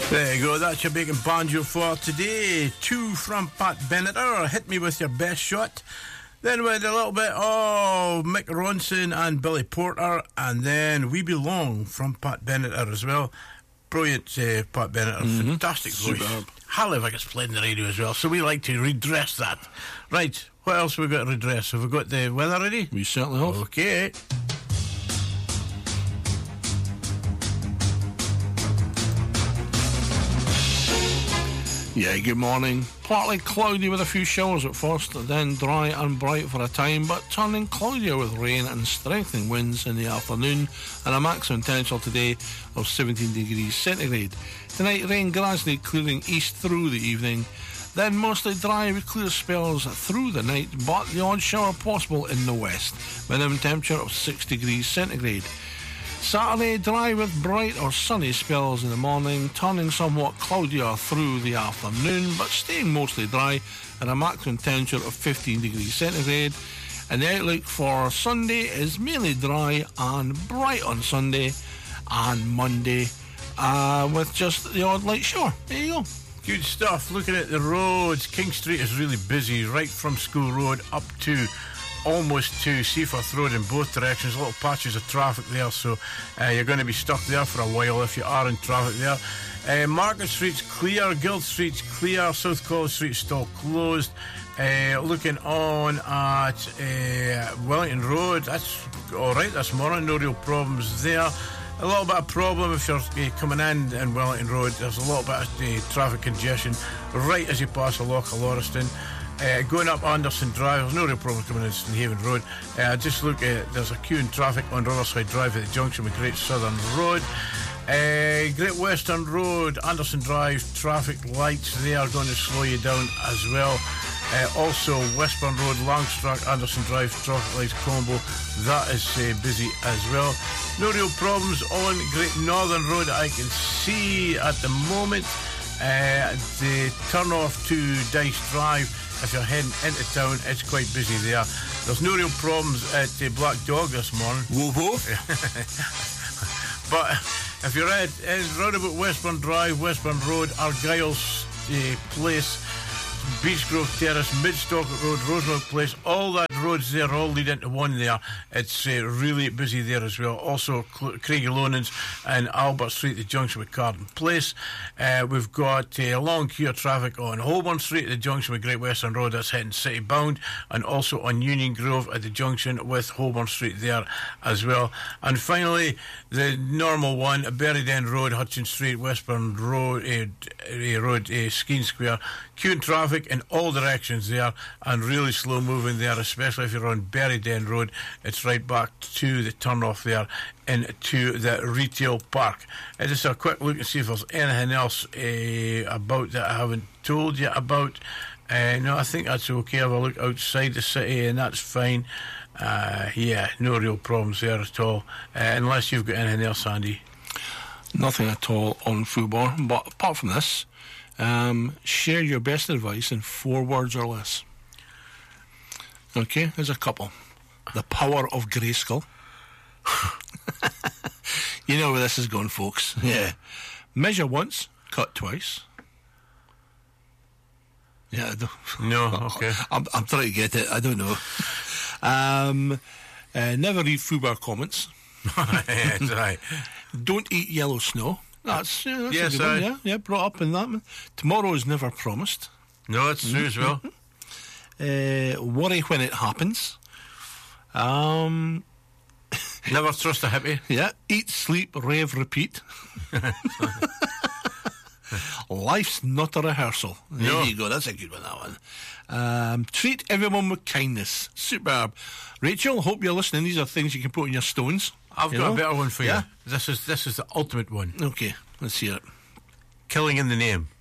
There you go, that's your bacon banjo for today. 2 from Pat Benatar, Hit Me With Your Best Shot. Then we had a little bit of Mick Ronson and Billy Porter, and then We Belong from Pat Benatar as well. Brilliant Pat Benatar, fantastic voice. Superb. Hardly ever gets played in the radio as well, so we like to redress that. Right, what else have we got to redress? Have we got the weather ready? We certainly have. Okay. Yeah, good morning. Partly cloudy with a few showers at first, then dry and bright for a time, but turning cloudier with rain and strengthening winds in the afternoon, and a maximum temperature today of 17 degrees centigrade. Tonight, rain gradually clearing east through the evening, then mostly dry with clear spells through the night, but the odd shower possible in the west. Minimum temperature of 6 degrees centigrade. Saturday, dry with bright or sunny spells in the morning, turning somewhat cloudier through the afternoon, but staying mostly dry at a maximum temperature of 15 degrees centigrade. And the outlook for Sunday is mainly dry and bright on Sunday and Monday, with just the odd light shower. There you go. Good stuff. Looking at the roads, King Street is really busy, right from School Road up to almost to Seaforth Road in both directions. Little patches of traffic there, so you're going to be stuck there for a while if you are in traffic there. Market Street's clear, Guild Street's clear, South College Street's still closed. Looking on at Wellington Road, that's alright this morning, no real problems there. A little bit of problem if you're coming in Wellington Road. There's a little bit of traffic congestion right as you pass the Loch of Lauriston. Going up Anderson Drive, there's no real problem coming in Stonehaven Road. Just look at, there's a queue in traffic on Riverside Drive at the junction with Great Southern Road. Great Western Road, Anderson Drive, traffic lights, they are going to slow you down as well. Also Westbourne Road, Langstruck, Anderson Drive, traffic lights combo, that is busy as well. No real problems on Great Northern Road I can see at the moment. The turn off to Dice Drive, if you're heading into town, it's quite busy there. There's no real problems at Black Dog this morning. Whoa, whoa. But if you're at roundabout Westbourne Drive, Westbourne Road, Argyle's Place, Beach Grove Terrace, Midstock Road, Rosemount Place, all that roads there all lead into one there. It's really busy there as well. Also Craigie Lonans and Albert Street, the junction with Carden Place. We've got a long queue of traffic on Holborn Street at the junction with Great Western Road, that's heading city bound, and also on Union Grove at the junction with Holborn Street there as well. And finally, the normal one, Buried End Road, Hutchins Street, Westbourne Road, Skene Square, queue in traffic in all directions there, and really slow moving there, especially if you're on Buried End Road. It's right back to the turn off there into the retail park. Just a quick look and see if there's anything else about that I haven't told you about. No, I think that's okay. Have a look outside the city and that's fine. Yeah, no real problems there at all, unless you've got anything else, Andy. Nothing at all on Fubar, but apart from this, share your best advice in 4 words or less. Okay, there's a couple. The power of Grayskull. You know where this is going, folks. Yeah. Measure once, cut twice. Yeah, I don't. No, okay. I'm trying to get it. I don't know. Never read Fubar comments. Yeah, that's right. Don't eat yellow snow. That's yes, a good one. Yeah, brought up in that. Tomorrow is never promised. No, it's true as well. Worry when it happens. Never trust a hippie. Yeah. Eat, sleep, rave, repeat. Life's not a rehearsal. There you go. That's a good one, that one. Treat everyone with kindness. Superb. Rachel, hope you're listening. These are things you can put on your stones. I've got a better one for you. This is the ultimate one. Okay, let's hear it. Killing in the name.